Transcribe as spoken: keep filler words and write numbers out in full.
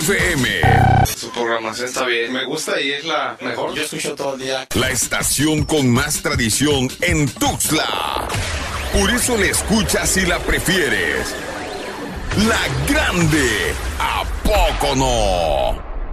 F M. Su programación está bien, me gusta y es la mejor. Yo escucho todo el día. La estación con más tradición en Tuxtla. Por eso la escuchas y la prefieres. La Grande, ¿a poco no?